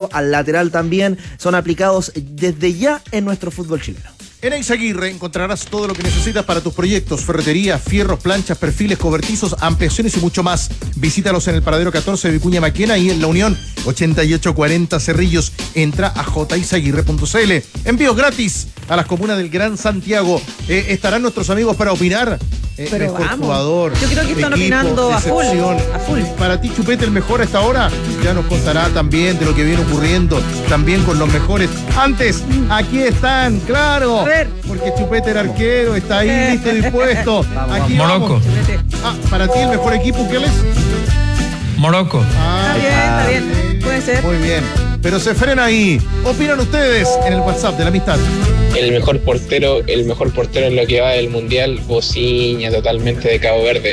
izquierdo, al lateral también, son aplicados desde ya en nuestro fútbol chileno. En Eizaguirre encontrarás todo lo que necesitas para tus proyectos: ferretería, fierros, planchas, perfiles, cobertizos, ampliaciones y mucho más. Visítalos en el paradero 14 de Vicuña Maquena y en La Unión 8840 Cerrillos. Entra a jizaguirre.cl. Envíos gratis a las comunas del Gran Santiago. Estarán nuestros amigos para opinar. Pero mejor vamos. jugador. Yo creo que están equipo, opinando a full. decepción. A full. Para ti, Chupete, el mejor a esta hora. Ya nos contará también de lo que viene ocurriendo, también con los mejores. Antes, aquí están, claro. A ver. Porque Chupete era arquero, está ahí listo y dispuesto. Aquí Morocco. vamos. Para ti, el mejor equipo, ¿qué es? Morocco. Está bien. Puede ser. Muy bien. Pero se frena ahí. Opinan ustedes en el WhatsApp de la amistad. El mejor portero en lo que va del Mundial, Bociña, totalmente de Cabo Verde.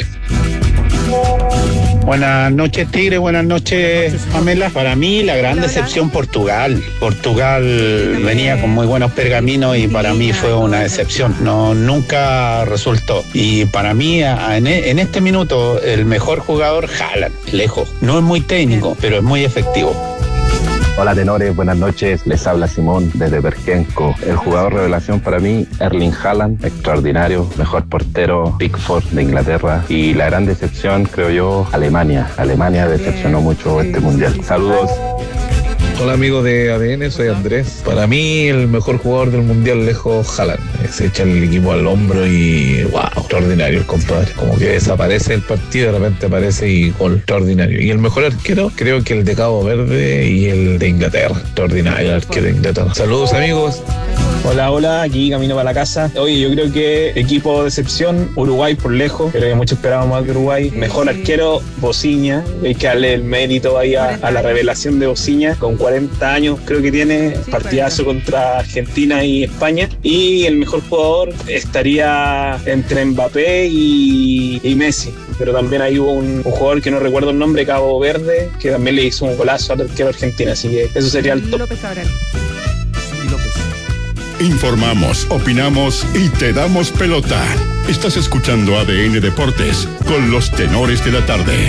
Buenas noches, Tigre. Buenas noches, Pamela. Para mí, la gran decepción, Portugal. Portugal venía con muy buenos pergaminos y para mí fue una decepción. No, nunca resultó. Y para mí, en este minuto, el mejor jugador, Haaland, lejos. No es muy técnico, pero es muy efectivo. Hola tenores, buenas noches, les habla Simón desde Perquenco. El jugador revelación para mí, Erling Haaland, extraordinario, mejor portero, Pickford de Inglaterra, y la gran decepción, creo yo, Alemania. Alemania decepcionó mucho este mundial. Saludos. Hola amigos de ADN, soy Andrés. Para mí el mejor jugador del mundial lejos, Haaland. Se echa el equipo al hombro y wow, extraordinario el compadre. Como que desaparece el partido, de repente aparece y gol, extraordinario. Y el mejor arquero, creo que el de Cabo Verde y el de Inglaterra. Extraordinario el arquero de Inglaterra. Saludos amigos. Hola, aquí camino para la casa. Oye, yo creo que equipo de excepción, Uruguay por lejos. Creo que mucho esperábamos más de Uruguay. Mejor arquero, Bociña. Hay que darle el mérito ahí a la revelación de Bociña. Con 40 años creo que tiene, partidazo contra Argentina y España. Y el mejor jugador estaría entre Mbappé y Messi. Pero también ahí hubo un jugador que no recuerdo el nombre, Cabo Verde, que también le hizo un golazo al arquero argentino. Así que eso sería el top. López Cabral. Informamos, opinamos y te damos pelota. Estás escuchando ADN Deportes con los tenores de la tarde.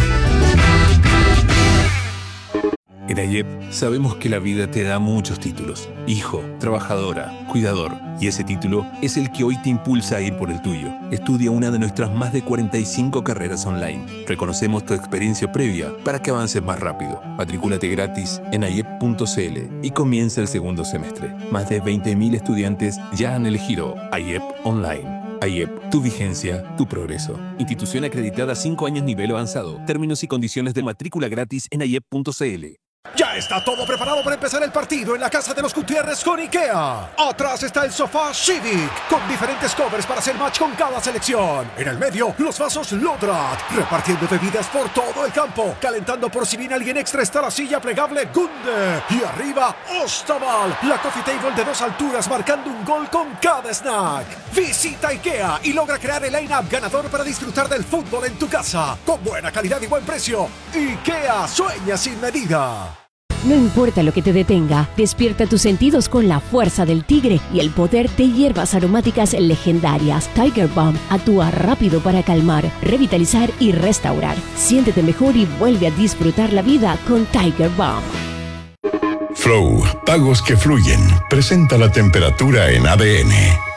En AYEP sabemos que la vida te da muchos títulos: hijo, trabajadora, cuidador. Y ese título es el que hoy te impulsa a ir por el tuyo. Estudia una de nuestras más de 45 carreras online. Reconocemos tu experiencia previa para que avances más rápido. Matricúlate gratis en ayep.cl y comienza el segundo semestre. Más de 20.000 estudiantes ya han elegido AYEP Online. AYEP, tu vigencia, tu progreso. Institución acreditada 5 años nivel avanzado. Términos y condiciones de matrícula gratis en ayep.cl. Ya está todo preparado para empezar el partido en la casa de los Gutiérrez con IKEA. Atrás está el sofá Civic, con diferentes covers para hacer match con cada selección. En el medio, los vasos Lodrat, repartiendo bebidas por todo el campo. Calentando por si viene alguien extra está la silla plegable Gunde. Y arriba, Ostaval, la coffee table de 2 alturas, marcando un gol con cada snack. Visita IKEA y logra crear el line-up ganador para disfrutar del fútbol en tu casa. Con buena calidad y buen precio. IKEA, sueña sin medida. No importa lo que te detenga, despierta tus sentidos con la fuerza del tigre y el poder de hierbas aromáticas legendarias. Tiger Balm actúa rápido para calmar, revitalizar y restaurar. Siéntete mejor y vuelve a disfrutar la vida con Tiger Balm. Flow, pagos que fluyen. Presenta la temperatura en ADN.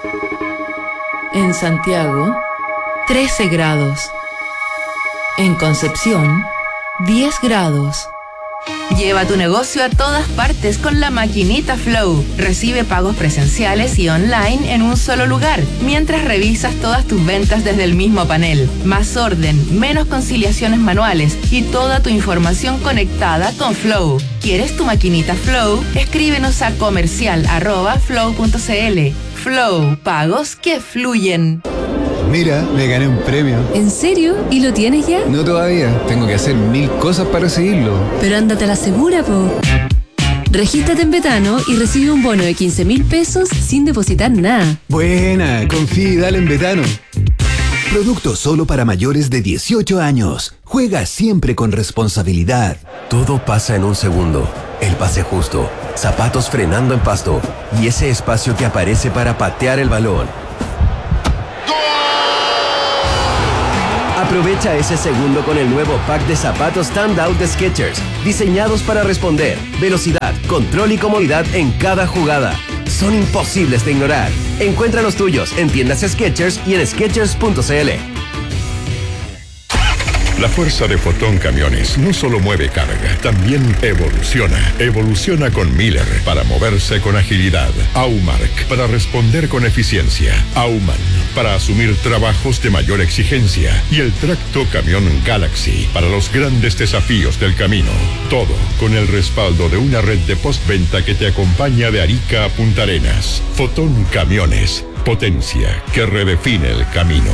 En Santiago, 13 grados. En Concepción, 10 grados. Lleva tu negocio a todas partes con la maquinita Flow. Recibe pagos presenciales y online en un solo lugar, mientras revisas todas tus ventas desde el mismo panel. Más orden, menos conciliaciones manuales y toda tu información conectada con Flow. ¿Quieres tu maquinita Flow? Escríbenos a comercial@flow.cl. Flow, pagos que fluyen. Mira, me gané un premio. ¿En serio? ¿Y lo tienes ya? No todavía. Tengo que hacer 1000 cosas para recibirlo. Pero ándate a la segura, po. Regístrate en Betano y recibe un bono de 15.000 pesos sin depositar nada. Buena, confía y dale en Betano. Producto solo para mayores de 18 años. Juega siempre con responsabilidad. Todo pasa en un segundo. El pase justo, zapatos frenando en pasto y ese espacio que aparece para patear el balón. Aprovecha ese segundo con el nuevo pack de zapatos Standout de Skechers, diseñados para responder, velocidad, control y comodidad en cada jugada. Son imposibles de ignorar. Encuentra los tuyos en tiendas Skechers y en Skechers.cl. La fuerza de Fotón Camiones no solo mueve carga, también evoluciona. Evoluciona con Miller para moverse con agilidad. Aumark para responder con eficiencia. Auman para asumir trabajos de mayor exigencia. Y el tracto camión Galaxy para los grandes desafíos del camino. Todo con el respaldo de una red de postventa que te acompaña de Arica a Punta Arenas. Fotón Camiones. Potencia que redefine el camino.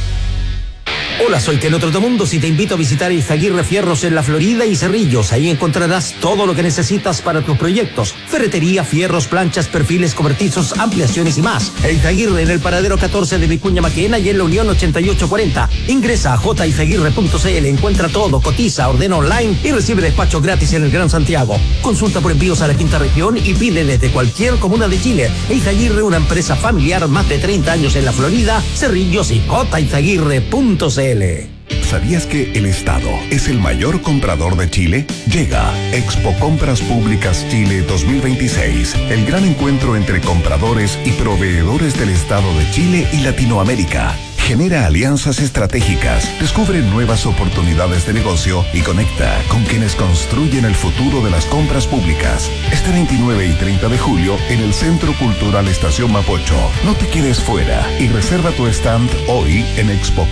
Hola, soy Keno Trotamundos y te invito a visitar Izaguirre Fierros en la Florida y Cerrillos. Ahí encontrarás todo lo que necesitas para tus proyectos: ferretería, fierros, planchas, perfiles, cobertizos, ampliaciones y más. Izaguirre en el paradero 14 de Vicuña Maquena y en la Unión 8840. Ingresa a jizaguirre.cl, encuentra todo, cotiza, ordena online y recibe despacho gratis en el Gran Santiago. Consulta por envíos a la quinta región y pide desde cualquier comuna de Chile. Izaguirre, una empresa familiar, más de 30 años en la Florida, Cerrillos y jizaguirre.cl. ¿Sabías que el Estado es el mayor comprador de Chile? Llega Expo Compras Públicas Chile 2026, el gran encuentro entre compradores y proveedores del Estado de Chile y Latinoamérica. Genera alianzas estratégicas, descubre nuevas oportunidades de negocio y conecta con quienes construyen el futuro de las compras públicas. Este 29 y 30 de julio en el Centro Cultural Estación Mapocho. No te quedes fuera y reserva tu stand hoy en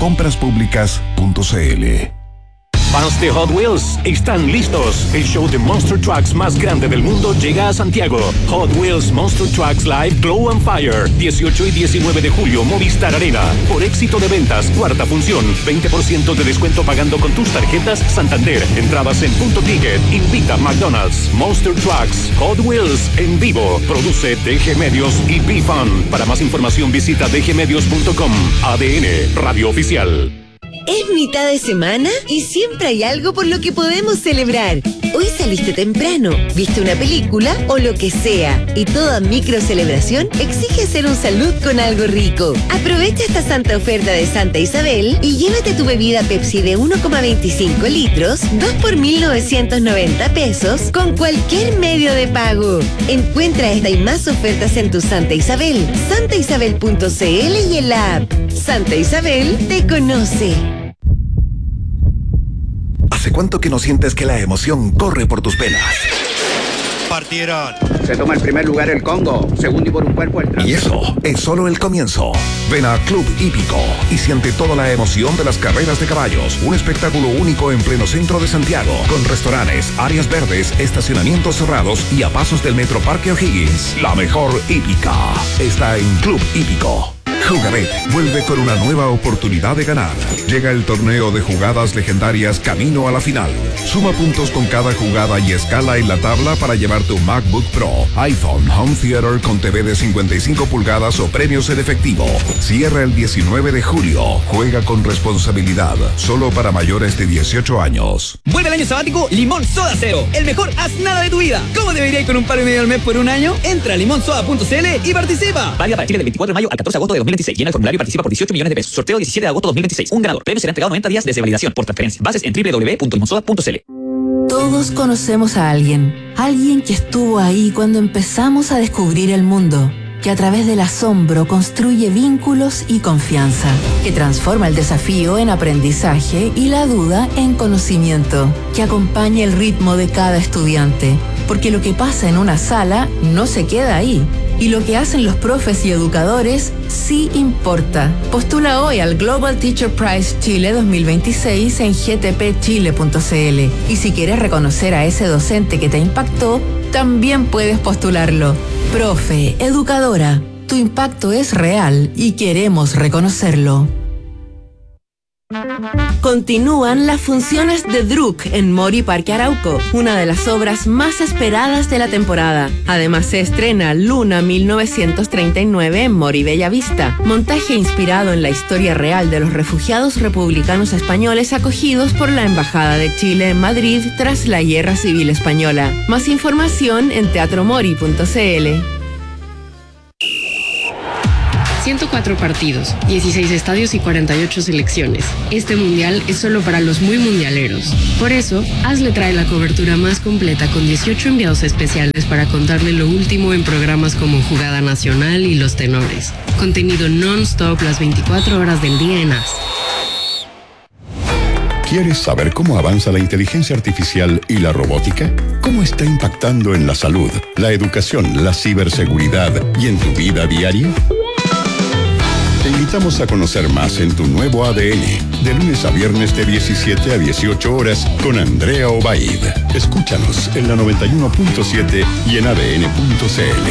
expocompraspúblicas.cl. Fans de Hot Wheels están listos. El show de Monster Trucks más grande del mundo llega a Santiago. Hot Wheels Monster Trucks Live Glow and Fire. 18 y 19 de julio, Movistar Arena. Por éxito de ventas, cuarta función. 20% de descuento pagando con tus tarjetas Santander. Entradas en Punto Ticket. Invita a McDonald's. Monster Trucks Hot Wheels en vivo. Produce DG Medios y B-Fun. Para más información visita dgmedios.com. ADN, Radio Oficial. Es mitad de semana y siempre hay algo por lo que podemos celebrar. Hoy saliste temprano, viste una película o lo que sea, y toda micro celebración exige hacer un salud con algo rico. Aprovecha esta santa oferta de Santa Isabel y llévate tu bebida Pepsi de 1,25 litros, 2 por 1.990 pesos con cualquier medio de pago. Encuentra esta y más ofertas en tu Santa Isabel, santaisabel.cl y en la app. Santa Isabel te conoce. ¿Hace cuánto que no sientes que la emoción corre por tus venas? Partieron. Se toma el primer lugar el Congo, segundo y por un cuerpo el Trump. Y eso es solo el comienzo. Ven a Club Hípico y siente toda la emoción de las carreras de caballos. Un espectáculo único en pleno centro de Santiago, con restaurantes, áreas verdes, estacionamientos cerrados y a pasos del Metro Parque O'Higgins. La mejor hípica está en Club Hípico. Jugabet vuelve con una nueva oportunidad de ganar. Llega el torneo de jugadas legendarias camino a la final. Suma puntos con cada jugada y escala en la tabla para llevarte un MacBook Pro, iPhone, Home Theater con TV de 55 pulgadas o premios en efectivo. Cierra el 19 de julio. Juega con responsabilidad. Solo para mayores de 18 años. Vuelve el año sabático Limón Soda Cero. El mejor haz nada de tu vida. ¿Cómo debería ir con un paro y medio al mes por un año? Entra a limonsoda.cl y participa. Válida para Chile del 24 de mayo al 14 de agosto de 2026. Llena el formulario y participa por 18 millones de pesos. Sorteo 17 de agosto de 2026. Un ganador. Premio será entregado 90 días desde validación por transferencia. Bases en www.limonsoda.cl. Todos conocemos a alguien que estuvo ahí cuando empezamos a descubrir el mundo, que a través del asombro construye vínculos y confianza, que transforma el desafío en aprendizaje y la duda en conocimiento, que acompaña el ritmo de cada estudiante, porque lo que pasa en una sala no se queda ahí. Y lo que hacen los profes y educadores sí importa. Postula hoy al Global Teacher Prize Chile 2026 en gtpchile.cl. Y si quieres reconocer a ese docente que te impactó, también puedes postularlo. Profe, educadora, tu impacto es real y queremos reconocerlo. Continúan las funciones de Druk en Mori Parque Arauco, una de las obras más esperadas de la temporada. Además se estrena Luna 1939 en Mori Bellavista, montaje inspirado en la historia real de los refugiados republicanos españoles acogidos por la Embajada de Chile en Madrid tras la Guerra Civil Española. Más información en teatromori.cl. 104 partidos, 16 estadios y 48 selecciones. Este mundial es solo para los muy mundialeros. Por eso, AS le trae la cobertura más completa con 18 enviados especiales para contarle lo último en programas como Jugada Nacional y Los Tenores. Contenido non-stop las 24 horas del día en AS. ¿Quieres saber cómo avanza la inteligencia artificial y la robótica? ¿Cómo está impactando en la salud, la educación, la ciberseguridad y en tu vida diaria? Te invitamos a conocer más en tu nuevo ADN, de lunes a viernes de 17 a 18 horas con Andrea Obaid. Escúchanos en la 91.7 y en adn.cl.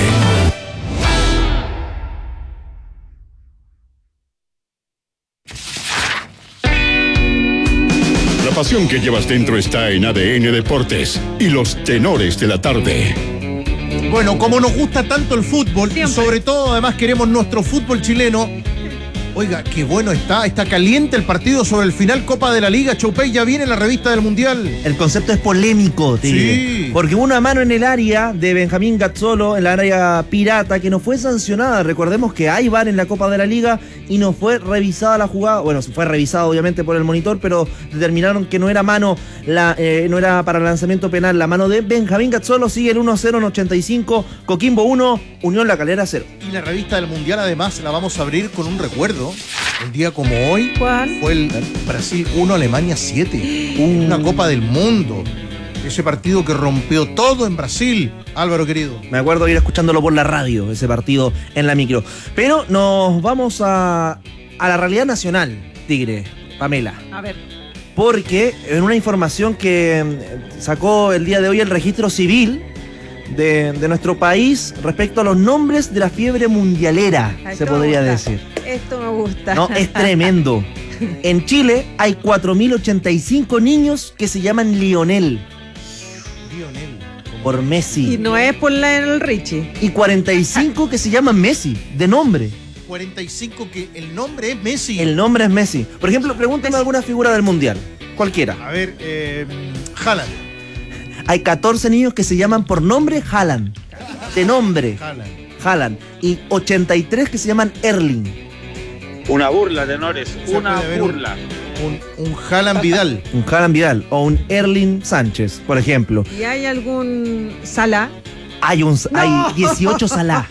La pasión que llevas dentro está en ADN Deportes y los tenores de la tarde. Bueno, como nos gusta tanto el fútbol y sobre todo además queremos nuestro fútbol chileno. Oiga, qué bueno está caliente el partido sobre el final Copa de la Liga. Choupey, ya viene la revista del Mundial. El concepto es polémico, te diré. Porque hubo una mano en el área de Benjamín Gazzolo, en la área pirata, que no fue sancionada. Recordemos que hay VAR en la Copa de la Liga y no fue revisada la jugada. Bueno, fue revisada obviamente por el monitor, pero determinaron que no era mano, no era para lanzamiento penal la mano de Benjamín Gazzolo. Sigue el 1-0 en 85, Coquimbo 1, Unión La Calera 0. Y la revista del Mundial además la vamos a abrir con un recuerdo. Un día como hoy, ¿cuál? Fue el Brasil 1, Alemania 7. Una Copa del Mundo. Ese partido que rompió todo en Brasil. Álvaro, querido. Me acuerdo de ir escuchándolo por la radio, ese partido en la micro. Pero nos vamos a la realidad nacional, Tigre, Pamela. A ver. Porque en una información que sacó el día de hoy el registro civil de nuestro país respecto a los nombres de la fiebre mundialera, se podría decir. Esto me gusta. No, es tremendo. En Chile hay 4.085 niños que se llaman Lionel. Por Messi. Y no es por el Richie. Y 45 que se llaman Messi, de nombre. 45 que el nombre es Messi. El nombre es Messi. Por ejemplo, pregúntame alguna figura del Mundial. Cualquiera. A ver, Haaland. Hay 14 niños que se llaman por nombre Haaland. De nombre. Haaland. Y 83 que se llaman Erling. Una burla, tenores. Una burla. Un Haaland Vidal. Un Haaland Vidal. O un Erling Sánchez, por ejemplo. ¿Y hay algún Salah? Hay 18 Salah.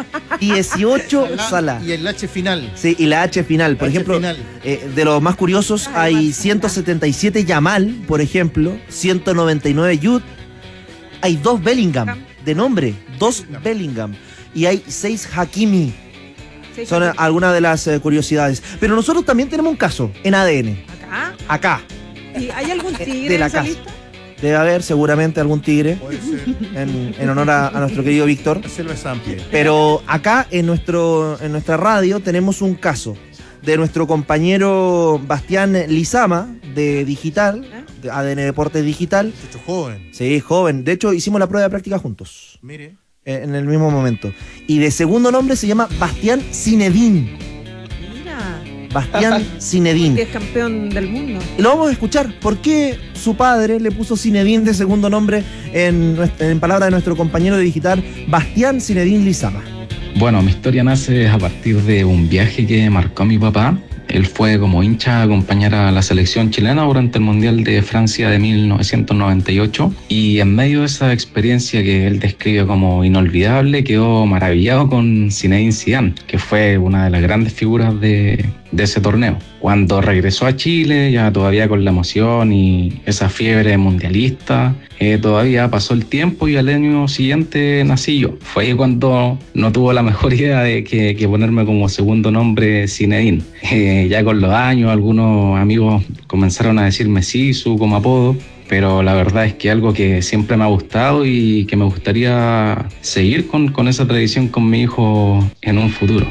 18 Salah. Y el H final. Sí, y la H final. Por ejemplo, de los más curiosos, hay 177 Yamal, por ejemplo, 199 Jude. Hay 2 Bellingham, de nombre, 2 Bellingham. Y hay 6 Hakimi. Son algunas de las curiosidades. Pero nosotros también tenemos un caso en ADN. Acá. ¿Y hay algún tigre de la en esa casa? lista? Debe haber seguramente algún tigre en honor a nuestro querido Víctor. La selva es amplia. Pero acá en nuestra radio tenemos un caso de nuestro compañero Bastián Lizama de Digital, de ADN Deportes Digital. Muchacho joven. Sí, joven. De hecho, hicimos la prueba de práctica juntos. Mire. En el mismo momento. Y de segundo nombre se llama Bastián Zinedine. Mira. Bastián Zinedine. Que es campeón del mundo. Y lo vamos a escuchar. ¿Por qué su padre le puso Zinedine de segundo nombre en palabras de nuestro compañero de Digital, Bastián Zinedine Lizama? Bueno, mi historia nace a partir de un viaje que marcó a mi papá. Él fue como hincha a acompañar a la selección chilena durante el Mundial de Francia de 1998 y en medio de esa experiencia que él describe como inolvidable quedó maravillado con Zinedine Zidane, que fue una de las grandes figuras de ese torneo. Cuando regresó a Chile, ya todavía con la emoción y esa fiebre mundialista, todavía pasó el tiempo y al año siguiente nací yo. Fue ahí cuando no tuvo la mejor idea de que ponerme como segundo nombre Zinedine. Ya con los años algunos amigos comenzaron a decirme Sisu como apodo, pero la verdad es que algo que siempre me ha gustado y que me gustaría seguir con esa tradición con mi hijo en un futuro.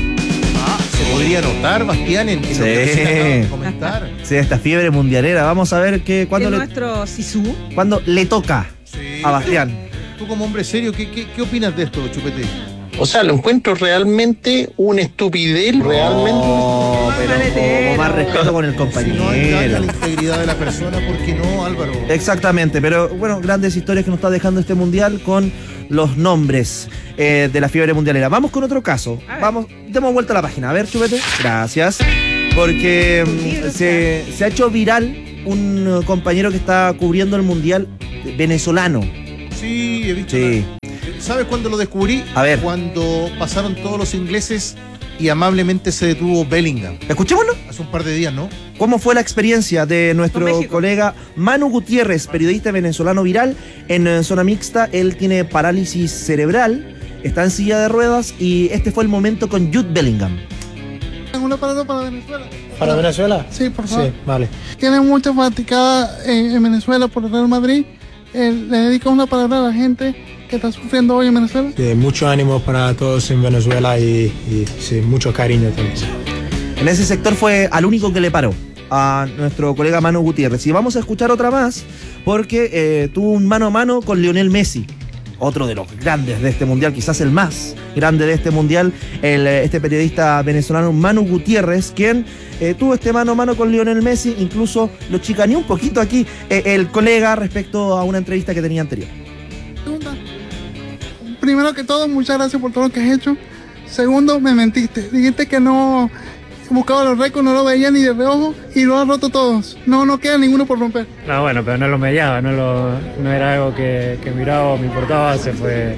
Se podría notar, Bastián, en lo que recién acabas de comentar. Sí, esta fiebre mundialera. Vamos a ver cuándo nuestro Sisu. Cuando le toca a Bastián. Tú como hombre serio, ¿qué opinas de esto, Chupete? O sea, lo encuentro realmente una estupidez. Realmente. Pero con más respeto con el compañero. Si no hay daño a la integridad de la persona, ¿por qué no, Álvaro? Exactamente, pero bueno, grandes historias que nos está dejando este mundial con los nombres de la fiebre mundialera. Vamos con otro caso. Vamos, demos vuelta a la página. A ver, Chupete. Gracias. Porque se ha hecho viral un compañero que está cubriendo el mundial venezolano. Sí, he visto. Sí. ¿Sabes cuándo lo descubrí? A ver. Cuando pasaron todos los ingleses y amablemente se detuvo Bellingham. Escuchémoslo. Hace un par de días, ¿no? ¿Cómo fue la experiencia de nuestro colega Manu Gutiérrez, periodista venezolano viral en zona mixta? Él tiene parálisis cerebral, está en silla de ruedas y este fue el momento con Jude Bellingham. Una palabra para Venezuela. ¿Para Venezuela? Sí, por favor. Sí, vale. Tiene mucha fanaticada en Venezuela por el Real Madrid. Le dedica una palabra a la gente que está sufriendo hoy en Venezuela. Sí, mucho ánimo para todos en Venezuela y sí, mucho cariño también. En ese sector fue al único que le paró, a nuestro colega Manu Gutiérrez. Y vamos a escuchar otra más porque tuvo un mano a mano con Lionel Messi, otro de los grandes de este mundial, quizás el más grande de este mundial, este periodista venezolano Manu Gutiérrez, quien tuvo este mano a mano con Lionel Messi, incluso lo chicaneó un poquito aquí el colega respecto a una entrevista que tenía anterior. Primero que todo, muchas gracias por todo lo que has hecho. Segundo, me mentiste. Dijiste que no buscaba los récords, no lo veía ni de reojo y lo has roto todos. No queda ninguno por romper. No, bueno, pero no lo mediaba, no era algo que miraba o me importaba, se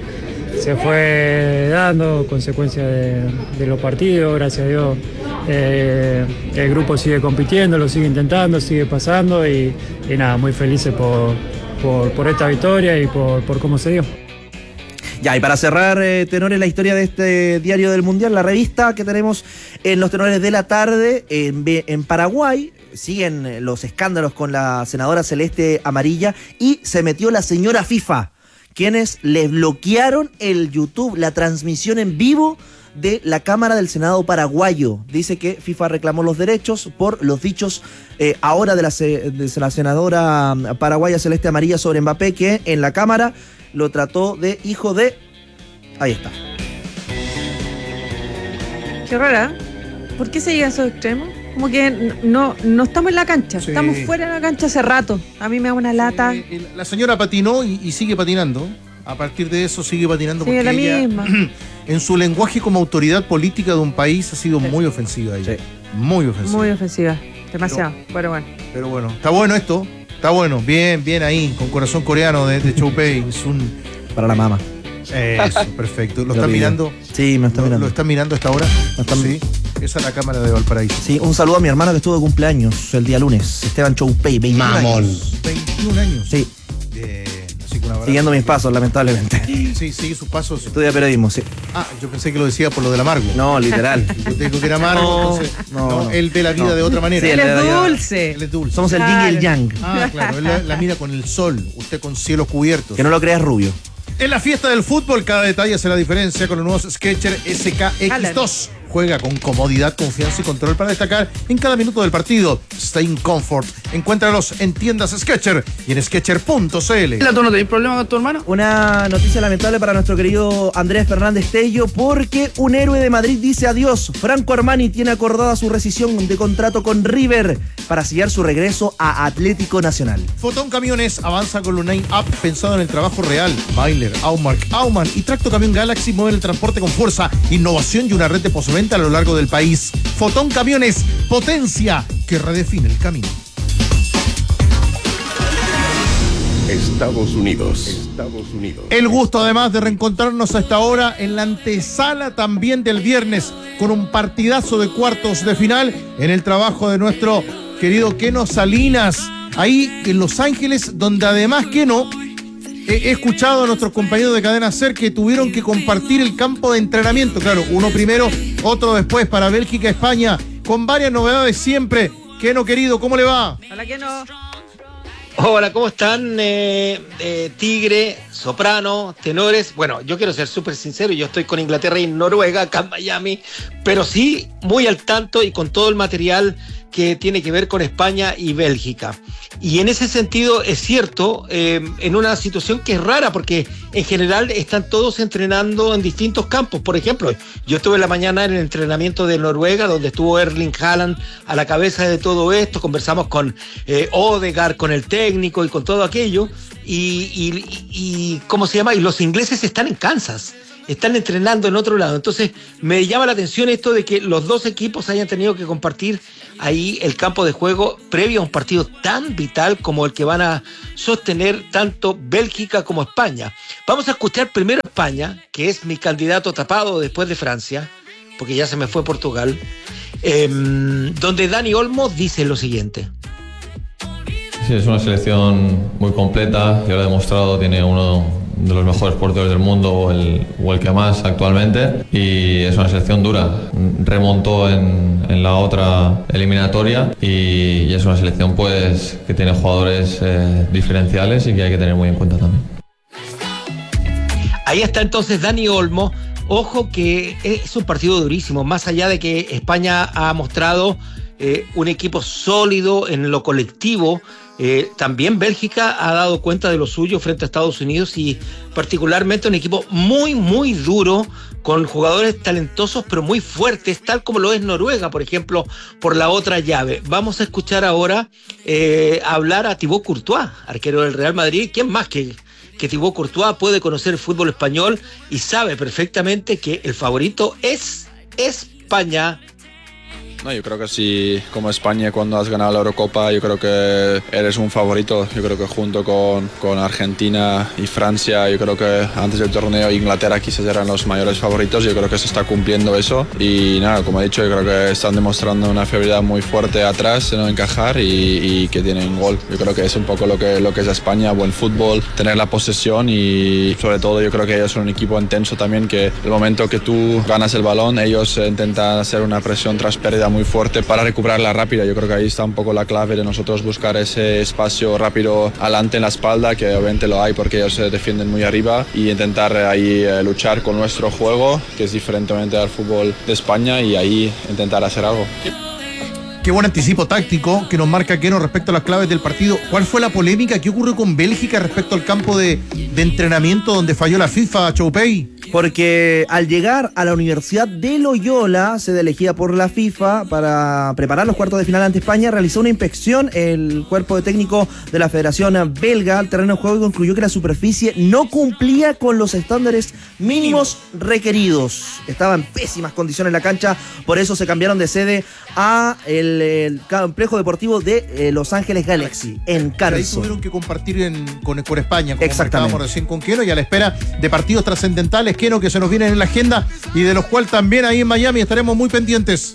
fue dando consecuencia de los partidos, gracias a Dios. El grupo sigue compitiendo, lo sigue intentando, sigue pasando y nada, muy felices por esta victoria y por cómo se dio. Ya, y para cerrar, tenores, la historia de este diario del Mundial, la revista que tenemos en los tenores de la tarde, en Paraguay, siguen los escándalos con la senadora Celeste Amarilla y se metió la señora FIFA, quienes le bloquearon el YouTube, la transmisión en vivo de la Cámara del Senado paraguayo. Dice que FIFA reclamó los derechos por los dichos ahora de la senadora paraguaya Celeste Amarilla sobre Mbappé, que en la Cámara lo trató de hijo de... Ahí está. Qué rara. ¿Por qué se llega a esos extremos? Como que no estamos en la cancha, Sí. estamos fuera de la cancha hace rato. A mí me da una lata. La señora patinó y sigue patinando. A partir de eso sigue patinando Sigue porque la ella, misma. en su lenguaje como autoridad política de un país, ha sido muy ofensiva ella. Muy ofensiva. Muy ofensiva. Demasiado. Pero bueno, está bueno esto. Está bueno, bien ahí, con corazón coreano de Choupei. Es un... Para la mama. Eso, perfecto. ¿Lo están mirando? Sí, me está mirando. ¿Lo están mirando a esta hora? Sí. Esa es la cámara de Valparaíso. Sí, un saludo a mi hermano que estuvo de cumpleaños el día lunes, Esteban Choupei, 21 años. 21 años. Sí. Así que un abrazo. Siguiendo mis pasos, lamentablemente. Sí, sigue sus pasos. Estudia periodismo, sí. Ah, yo pensé que lo decía por lo del amargo. No, literal. Yo te digo que era amargo, entonces. No, él ve la vida de otra manera. Sí, Él es dulce. Él es dulce. Somos el yin y el yang. Ah, claro, él la mira con el sol, usted con cielos cubiertos. Que no lo creas rubio. En la fiesta del fútbol, cada detalle hace la diferencia con los nuevos Skechers SKX2. Juega con comodidad, confianza y control para destacar en cada minuto del partido. Stay in comfort. Encuéntralos en tiendas Skechers y en skechers.cl. ¿Tú no tenés problema con tu hermano? Una noticia lamentable para nuestro querido Andrés Fernández Tello, porque un héroe de Madrid dice adiós. Franco Armani tiene acordada su rescisión de contrato con River para sellar su regreso a Atlético Nacional. Fotón Camiones avanza con Lunane App pensado en el trabajo real. Bailer, Aumark, Auman y Tracto Camión Galaxy mueven el transporte con fuerza, innovación y una red de postventa a lo largo del país. Fotón Camiones, potencia que redefine el camino. Estados Unidos. El gusto además de reencontrarnos a esta hora en la antesala también del viernes con un partidazo de cuartos de final en el trabajo de nuestro querido Keno Salinas, ahí en Los Ángeles, donde además Keno, he escuchado a nuestros compañeros de Cadena SER que tuvieron que compartir el campo de entrenamiento, claro, uno primero, otro después para Bélgica, España, con varias novedades siempre. Keno querido, ¿cómo le va? Hola, Keno. Hola, ¿cómo están? Tigre, soprano, tenores. Bueno, yo quiero ser súper sincero, yo estoy con Inglaterra y Noruega acá en Miami, pero sí muy al tanto y con todo el material que tiene que ver con España y Bélgica. Y en ese sentido es cierto, en una situación que es rara, porque en general están todos entrenando en distintos campos. Por ejemplo, yo estuve en la mañana en el entrenamiento de Noruega, donde estuvo Erling Haaland a la cabeza de todo esto, conversamos con Odegaard, con el técnico y con todo aquello, y ¿cómo se llama? Y los ingleses están en Kansas, están entrenando en otro lado. Entonces me llama la atención esto de que los dos equipos hayan tenido que compartir ahí el campo de juego previo a un partido tan vital como el que van a sostener tanto Bélgica como España. Vamos a escuchar primero a España, que es mi candidato tapado después de Francia, porque ya se me fue Portugal, donde Dani Olmo dice lo siguiente. Sí, es una selección muy completa, ya lo ha demostrado, tiene uno de los mejores porteros del mundo o el que más actualmente, y es una selección dura. Remontó en la otra eliminatoria y es una selección pues que tiene jugadores diferenciales y que hay que tener muy en cuenta también. Ahí está entonces Dani Olmo. Ojo que es un partido durísimo, más allá de que España ha mostrado un equipo sólido en lo colectivo. También Bélgica ha dado cuenta de lo suyo frente a Estados Unidos y particularmente un equipo muy, muy duro, con jugadores talentosos pero muy fuertes, tal como lo es Noruega, por ejemplo, por la otra llave. Vamos a escuchar ahora hablar a Thibaut Courtois, arquero del Real Madrid. ¿Quién más que Thibaut Courtois puede conocer el fútbol español y sabe perfectamente que el favorito es España? No, yo creo que sí, como España cuando has ganado la Eurocopa, yo creo que eres un favorito. Yo creo que junto con Argentina y Francia, yo creo que antes del torneo Inglaterra quizás eran los mayores favoritos. Yo creo que se está cumpliendo eso y nada, como he dicho, yo creo que están demostrando una fiabilidad muy fuerte atrás de no encajar y que tienen gol. Yo creo que es un poco lo que es España, buen fútbol, tener la posesión y sobre todo yo creo que ellos son un equipo intenso también, que el momento que tú ganas el balón, ellos intentan hacer una presión tras pérdida muy fuerte para recuperarla rápida. Yo creo que ahí está un poco la clave de nosotros buscar ese espacio rápido adelante en la espalda, que obviamente lo hay porque ellos se defienden muy arriba, y intentar ahí luchar con nuestro juego, que es diferentemente al fútbol de España, y ahí intentar hacer algo. Qué buen anticipo táctico que nos marca Keno respecto a las claves del partido. ¿Cuál fue la polémica? ¿Qué ocurrió con Bélgica respecto al campo de entrenamiento donde falló la FIFA, Choupey? Porque al llegar a la Universidad de Loyola, sede elegida por la FIFA para preparar los cuartos de final ante España, realizó una inspección el cuerpo de técnico de la Federación Belga al terreno de juego y concluyó que la superficie no cumplía con los estándares mínimos requeridos. Estaba en pésimas condiciones la cancha, por eso se cambiaron de sede a el complejo deportivo de Los Ángeles Galaxy, en Carson. Ahí tuvieron que compartir con España, como exactamente, recién con Keno, y a la espera de partidos trascendentales, Keno, que se nos vienen en la agenda y de los cuales también ahí en Miami estaremos muy pendientes.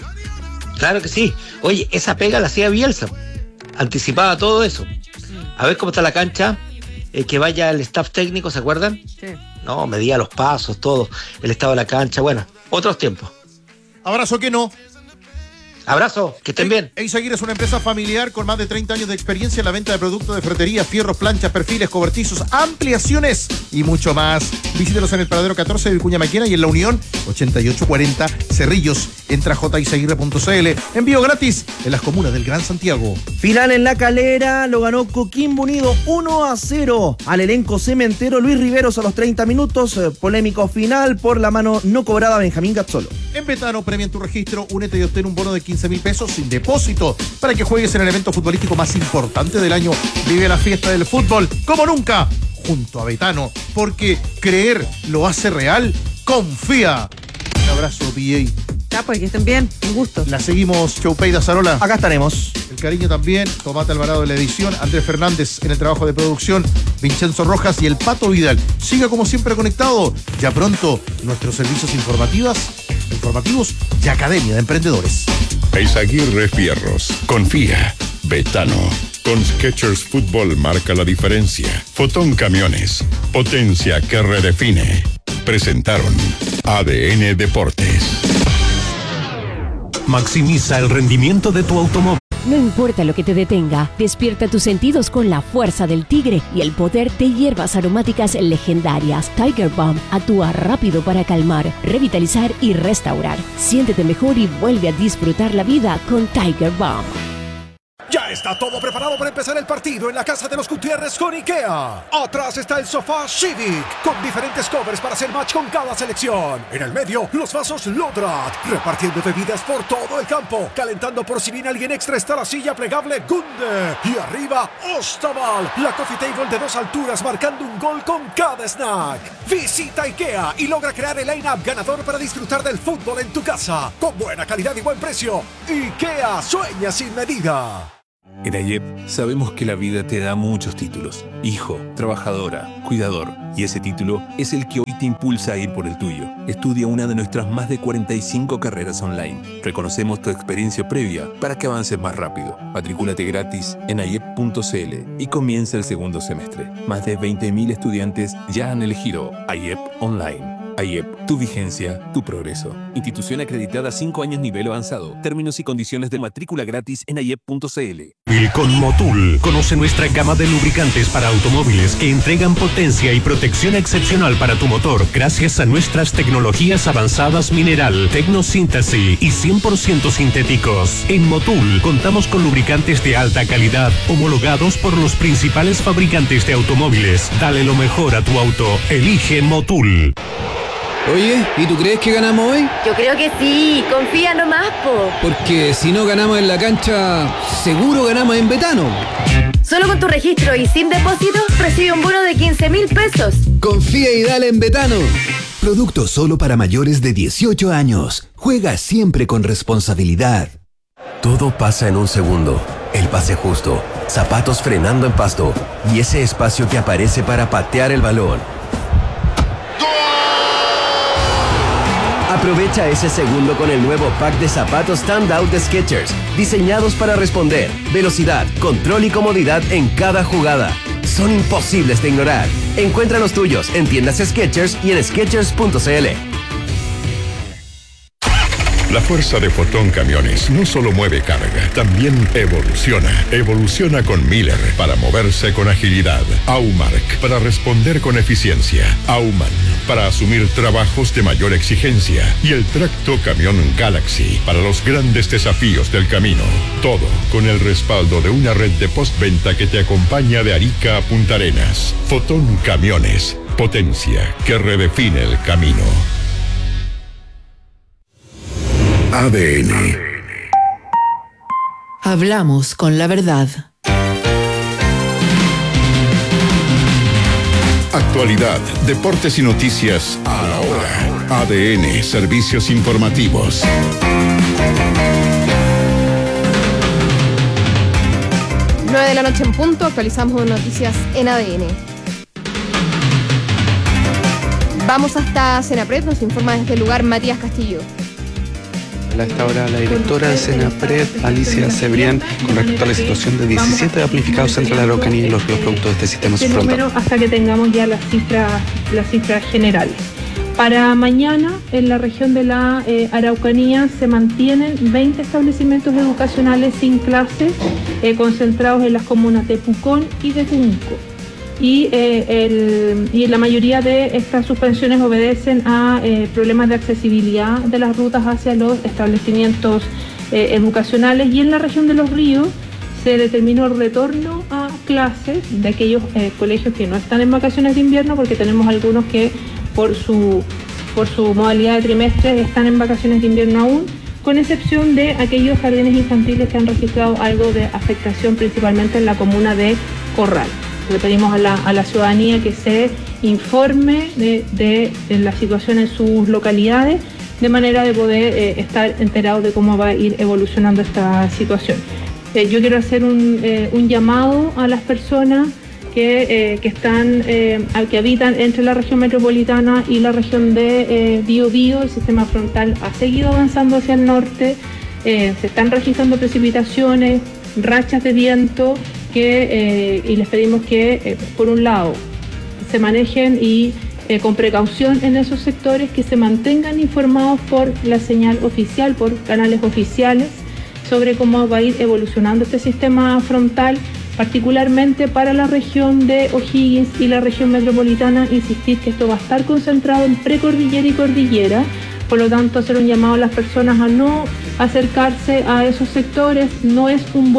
Claro que sí. Oye, esa pega la hacía Bielsa, anticipaba todo eso. A ver cómo está la cancha, que vaya el staff técnico, ¿se acuerdan? Sí. No, medía los pasos, todo, el estado de la cancha, bueno, otros tiempos. Abrazo, Keno. Abrazo, que estén bien. Eizaguirre es una empresa familiar con más de 30 años de experiencia en la venta de productos de ferretería, fierros, planchas, perfiles, cobertizos, ampliaciones y mucho más. Visítelos en el Paradero 14 de Vicuña Maquena y en La Unión 8840 Cerrillos. Entra a jaizaguirre.cl. Envío gratis en las comunas del Gran Santiago. Final en La Calera, lo ganó Coquimbo Unido 1-0 al elenco cementero. Luis Riveros a los 30 minutos. Polémico final por la mano no cobrada Benjamín Gazzolo. En Betano, premia en tu registro, únete y obtén un bono de 15.000 pesos sin depósito para que juegues en el evento futbolístico más importante del año. Vive la fiesta del fútbol como nunca junto a Betano, porque creer lo hace real. Confía. Un abrazo, PJ. Ya, pues que estén bien, un gusto. La seguimos, Choupey Dazarola. Acá estaremos. El cariño también, Tomate Alvarado en la edición, Andrés Fernández en el trabajo de producción, Vincenzo Rojas y el Pato Vidal. Siga como siempre conectado. Ya pronto, nuestros servicios informativos y Academia de Emprendedores. Eizaguirre Fierros. Confía. Betano. Con Skechers Fútbol marca la diferencia. Fotón Camiones. Potencia que redefine. Presentaron ADN Deportes. Maximiza el rendimiento de tu automóvil. No importa lo que te detenga, despierta tus sentidos con la fuerza del tigre y el poder de hierbas aromáticas legendarias. Tiger Balm actúa rápido para calmar, revitalizar y restaurar. Siéntete mejor y vuelve a disfrutar la vida con Tiger Balm. Ya Está todo preparado para empezar el partido en la casa de los Gutiérrez con IKEA. Atrás está el sofá Civic, con diferentes covers para hacer match con cada selección. En el medio, los vasos Lodrat, repartiendo bebidas por todo el campo. Calentando por si viene alguien extra está la silla plegable Gunde. Y arriba, Ostaval, la coffee table de 2 alturas marcando un gol con cada snack. Visita IKEA y logra crear el line-up ganador para disfrutar del fútbol en tu casa. Con buena calidad y buen precio. IKEA, sueña sin medida. En AYEP sabemos que la vida te da muchos títulos. Hijo, trabajadora, cuidador. Y ese título es el que hoy te impulsa a ir por el tuyo. Estudia una de nuestras más de 45 carreras online. Reconocemos tu experiencia previa para que avances más rápido. Matricúlate gratis en ayep.cl y comienza el segundo semestre. Más de 20.000 estudiantes ya han elegido AYEP Online. AYEP, tu vigencia, tu progreso. Institución acreditada 5 años nivel avanzado. Términos y condiciones de matrícula gratis en ayep.cl. Con Motul. Conoce nuestra gama de lubricantes para automóviles que entregan potencia y protección excepcional para tu motor gracias a nuestras tecnologías avanzadas mineral, tecnosíntesis y 100% sintéticos. En Motul contamos con lubricantes de alta calidad homologados por los principales fabricantes de automóviles. Dale lo mejor a tu auto. Elige Motul. Oye, ¿y tú crees que ganamos hoy? Yo creo que sí, confía nomás, po. Porque si no ganamos en la cancha, seguro ganamos en Betano. Solo con tu registro y sin depósito, recibe un bono de 15.000 pesos. Confía y dale en Betano. Producto solo para mayores de 18 años. Juega siempre con responsabilidad. Todo pasa en un segundo. El pase justo, zapatos frenando en pasto y ese espacio que aparece para patear el balón. Aprovecha ese segundo con el nuevo pack de zapatos Standout de Skechers, diseñados para responder, velocidad, control y comodidad en cada jugada. Son imposibles de ignorar. Encuentra los tuyos en tiendas Skechers y en Skechers.cl. La fuerza de Fotón Camiones no solo mueve carga, también evoluciona. Evoluciona con Miller para moverse con agilidad. Aumark para responder con eficiencia. Auman para asumir trabajos de mayor exigencia. Y el tracto camión Galaxy para los grandes desafíos del camino. Todo con el respaldo de una red de postventa que te acompaña de Arica a Punta Arenas. Fotón Camiones. Potencia que redefine el camino. ADN. Hablamos con la verdad. Actualidad, deportes y noticias a la hora. ADN, servicios informativos. 9 de la noche en punto, actualizamos noticias en ADN. Vamos hasta Senapred, nos informa desde el lugar Matías Castillo. A esta hora, la directora de Senapred, Alicia Cebrián, con respecto a la situación de 17 damnificados entre la Araucanía y los ríos producto de este sistema subfrontal. Hasta que tengamos ya las cifras generales. Para mañana, en la región de la Araucanía, se mantienen 20 establecimientos educacionales sin clases, concentrados en las comunas de Pucón y de Temuco. Y la mayoría de estas suspensiones obedecen a problemas de accesibilidad de las rutas hacia los establecimientos educacionales, y en la región de Los Ríos se determinó el retorno a clases de aquellos colegios que no están en vacaciones de invierno, porque tenemos algunos que por su modalidad de trimestre están en vacaciones de invierno aún, con excepción de aquellos jardines infantiles que han registrado algo de afectación, principalmente en la comuna de Corral. Le pedimos a la ciudadanía que se informe de la situación en sus localidades, de manera de poder estar enterados de cómo va a ir evolucionando esta situación. Yo quiero hacer un llamado a las personas que habitan entre la región metropolitana y la región de Biobío. El sistema frontal ha seguido avanzando hacia el norte, se están registrando precipitaciones, rachas de viento, y les pedimos que, por un lado, se manejen con precaución en esos sectores, que se mantengan informados por la señal oficial, por canales oficiales, sobre cómo va a ir evolucionando este sistema frontal, particularmente para la región de O'Higgins y la región metropolitana. Insistir que esto va a estar concentrado en precordillera y cordillera, por lo tanto hacer un llamado a las personas a no acercarse a esos sectores. No es un buen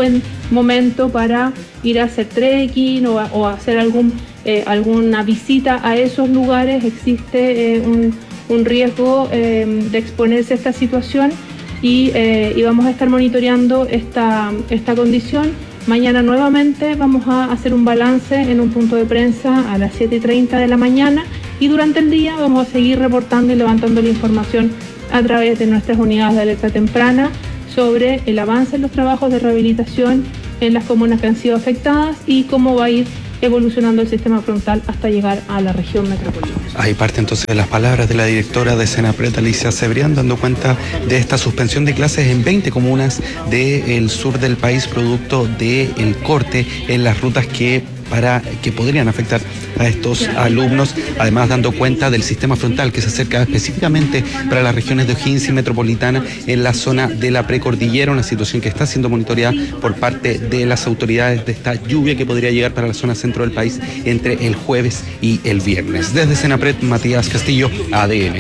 momento para ir a hacer trekking o hacer alguna visita a esos lugares. Existe un riesgo de exponerse a esta situación y vamos a estar monitoreando esta condición. Mañana nuevamente vamos a hacer un balance en un punto de prensa a las 7:30 de la mañana y durante el día vamos a seguir reportando y levantando la información a través de nuestras unidades de alerta temprana sobre el avance en los trabajos de rehabilitación en las comunas que han sido afectadas y cómo va a ir evolucionando el sistema frontal hasta llegar a la región metropolitana. Ahí parte entonces de las palabras de la directora de Senapred, Alicia Cebrián, dando cuenta de esta suspensión de clases en 20 comunas del sur del país, producto del corte en las rutas que podrían afectar a estos alumnos, además dando cuenta del sistema frontal que se acerca específicamente para las regiones de O'Higgins y Metropolitana en la zona de la precordillera, una situación que está siendo monitoreada por parte de las autoridades de esta lluvia que podría llegar para la zona centro del país entre el jueves y el viernes. Desde Senapred, Matías Castillo, ADN.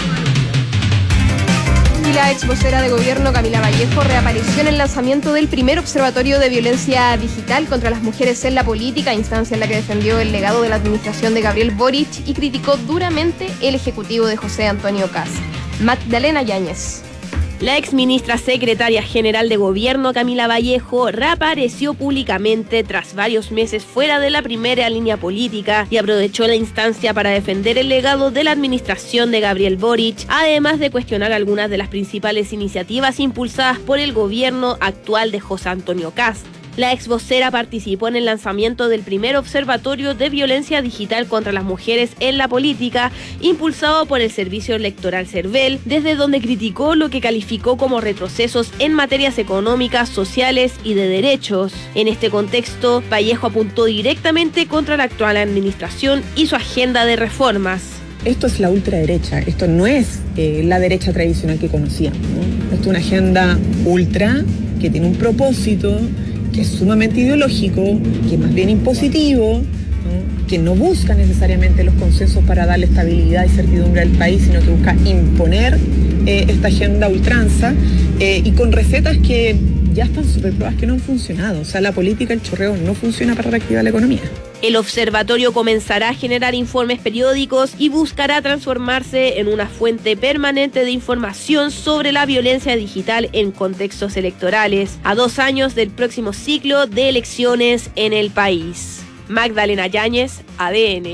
Y la ex vocera de gobierno Camila Vallejo reapareció en el lanzamiento del primer observatorio de violencia digital contra las mujeres en la política, instancia en la que defendió el legado de la administración de Gabriel Boric y criticó duramente el ejecutivo de José Antonio Kast. Magdalena Yáñez. La exministra secretaria general de gobierno Camila Vallejo reapareció públicamente tras varios meses fuera de la primera línea política y aprovechó la instancia para defender el legado de la administración de Gabriel Boric, además de cuestionar algunas de las principales iniciativas impulsadas por el gobierno actual de José Antonio Kast. La ex vocera participó en el lanzamiento del primer observatorio de violencia digital contra las mujeres en la política, impulsado por el Servicio Electoral CERVEL, desde donde criticó lo que calificó como retrocesos en materias económicas, sociales y de derechos. En este contexto, Vallejo apuntó directamente contra la actual administración y su agenda de reformas. Esto es la ultraderecha, esto no es la derecha tradicional que conocíamos, ¿no? Esto es una agenda ultra que tiene un propósito que es sumamente ideológico, que es más bien impositivo, ¿no? Que no busca necesariamente los consensos para darle estabilidad y certidumbre al país, sino que busca imponer esta agenda ultranza y con recetas que ya están súper probadas que no han funcionado. O sea, la política, el chorreo no funciona para reactivar la economía. El observatorio comenzará a generar informes periódicos y buscará transformarse en una fuente permanente de información sobre la violencia digital en contextos electorales, a 2 años del próximo ciclo de elecciones en el país. Magdalena Yáñez, ADN.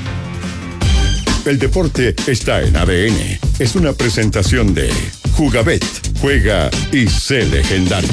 El deporte está en ADN. Es una presentación de Jugabet. Juega y sé legendario.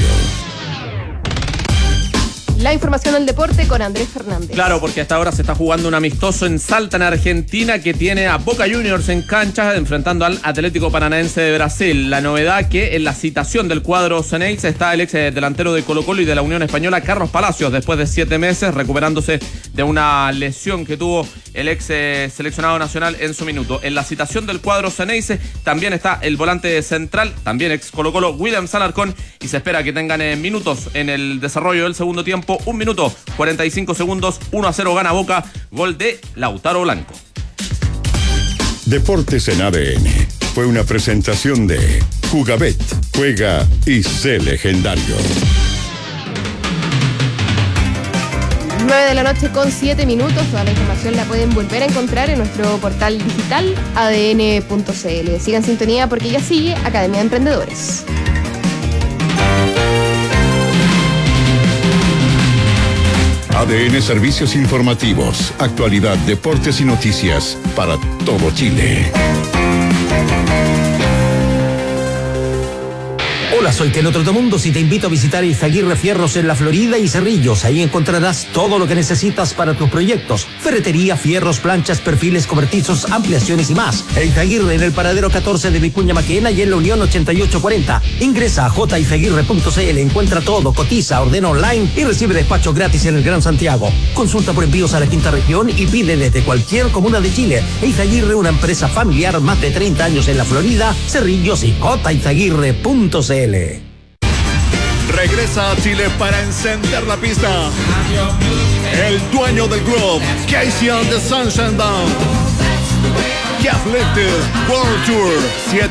La información del deporte con Andrés Fernández. Claro, porque hasta ahora se está jugando un amistoso en Salta, en Argentina, que tiene a Boca Juniors en cancha enfrentando al Atlético Paranaense de Brasil. La novedad que en la citación del cuadro Ceneice está el ex delantero de Colo-Colo y de la Unión Española, Carlos Palacios, después de 7 meses recuperándose de una lesión que tuvo el ex seleccionado nacional en su minuto. En la citación del cuadro Ceneice también está el volante central, también ex Colo-Colo, William Alarcón, y se espera que tengan minutos en el desarrollo del segundo tiempo. 1 minuto, 45 segundos, 1-0 gana Boca, gol de Lautaro Blanco. Deportes en ADN. Fue una presentación de Jugabet. Juega y sé legendario. 9 de la noche con 7 minutos. Toda la información la pueden volver a encontrar en nuestro portal digital adn.cl. Sigan en sintonía porque ya sigue Academia de Emprendedores. ADN Servicios Informativos, actualidad, deportes y noticias para todo Chile. Hola, soy Keno Trotamundos y te invito a visitar Izaguirre Fierros en La Florida y Cerrillos. Ahí encontrarás todo lo que necesitas para tus proyectos: ferretería, fierros, planchas, perfiles, cobertizos, ampliaciones y más. Izaguirre en el paradero 14 de Vicuña Maquena y en la Unión 8840. Ingresa a jizaguirre.cl, encuentra todo, cotiza, ordena online y recibe despacho gratis en el Gran Santiago. Consulta por envíos a la quinta región y pide desde cualquier comuna de Chile. Izaguirre, una empresa familiar, más de 30 años en La Florida, Cerrillos y jizaguirre.cl. Regresa a Chile para encender la pista el dueño del club, Casey and the Sunshine Band. Get Lifted World Tour, 7